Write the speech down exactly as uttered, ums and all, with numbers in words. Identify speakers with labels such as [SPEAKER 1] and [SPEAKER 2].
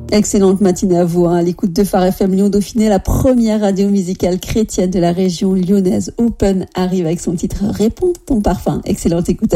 [SPEAKER 1] Excellente matinée à vous, hein, à l'écoute de Phare F M Lyon Dauphiné, la première radio musicale chrétienne de la région lyonnaise. Open arrive avec son titre Réponds ton parfum. Excellente écoute à